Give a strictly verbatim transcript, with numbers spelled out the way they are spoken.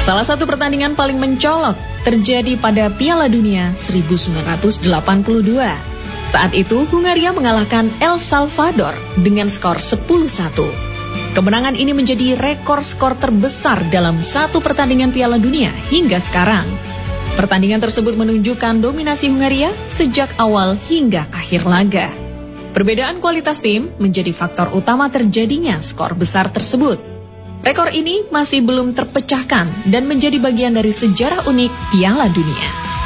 Salah satu pertandingan paling mencolok terjadi pada Piala Dunia seribu sembilan ratus delapan puluh dua. Saat itu Hungaria mengalahkan El Salvador dengan skor sepuluh satu. Kemenangan ini menjadi rekor skor terbesar dalam satu pertandingan Piala Dunia hingga sekarang. Pertandingan tersebut menunjukkan dominasi Hungaria sejak awal hingga akhir laga. Perbedaan kualitas tim menjadi faktor utama terjadinya skor besar tersebut. Rekor ini masih belum terpecahkan dan menjadi bagian dari sejarah unik Piala Dunia.